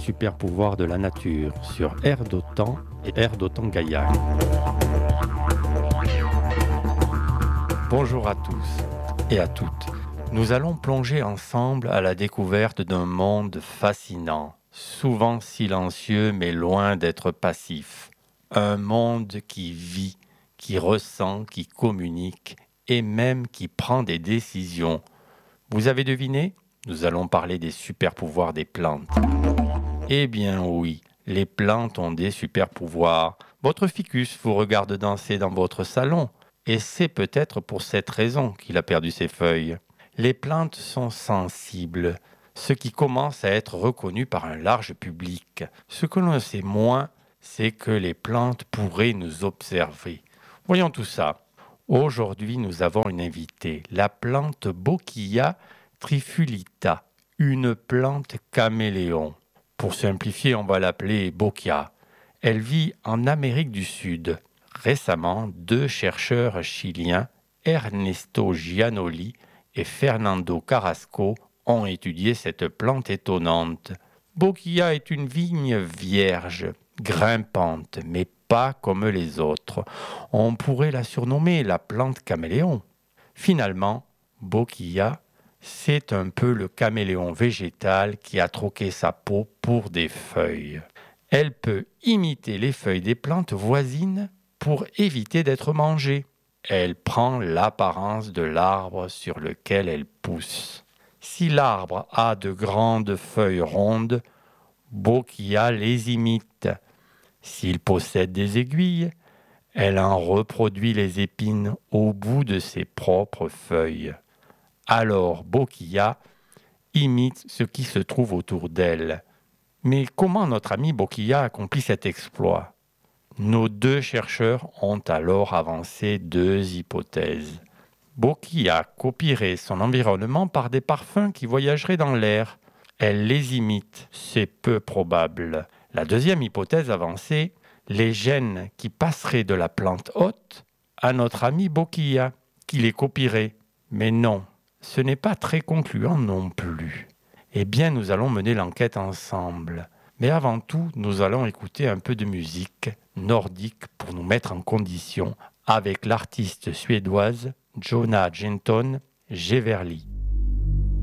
super pouvoirs de la nature sur Air d'Otan et Air d'Otan Gaillac. Bonjour à tous et à toutes. Nous allons plonger ensemble à la découverte d'un monde fascinant, souvent silencieux mais loin d'être passif. Un monde qui vit, qui ressent, qui communique et même qui prend des décisions. Vous avez deviné ? Nous allons parler des super pouvoirs des plantes. Eh bien oui, les plantes ont des super pouvoirs. Votre ficus vous regarde danser dans votre salon et c'est peut-être pour cette raison qu'il a perdu ses feuilles. Les plantes sont sensibles, ce qui commence à être reconnu par un large public. Ce que l'on sait moins, c'est que les plantes pourraient nous observer. Voyons tout ça. Aujourd'hui, nous avons une invitée, la plante Bocchia trifulita, une plante caméléon. Pour simplifier, on va l'appeler Bocchia. Elle vit en Amérique du Sud. Récemment, 2 chercheurs chiliens, Ernesto Giannoli et Fernando Carrasco, ont étudié cette plante étonnante. Bocchia est une vigne vierge, grimpante, mais pas comme les autres. On pourrait la surnommer la plante caméléon. Finalement, Bocchia, c'est un peu le caméléon végétal qui a troqué sa peau pour des feuilles. Elle peut imiter les feuilles des plantes voisines pour éviter d'être mangée. Elle prend l'apparence de l'arbre sur lequel elle pousse. Si l'arbre a de grandes feuilles rondes, Bocchia les imite. S'il possède des aiguilles, elle en reproduit les épines au bout de ses propres feuilles. Alors Bocchia imite ce qui se trouve autour d'elle. Mais comment notre ami Bocchia accomplit cet exploit ? Nos 2 chercheurs ont alors avancé 2 hypothèses. Bocchia copierait son environnement par des parfums qui voyageraient dans l'air. Elle les imite, c'est peu probable. La deuxième hypothèse avancée, les gènes qui passeraient de la plante hôte à notre ami Bocchia, qui les copierait. Mais non, ce n'est pas très concluant non plus. Eh bien, nous allons mener l'enquête ensemble. Mais avant tout, nous allons écouter un peu de musique nordique pour nous mettre en condition avec l'artiste suédoise Jonna Genton Geverli.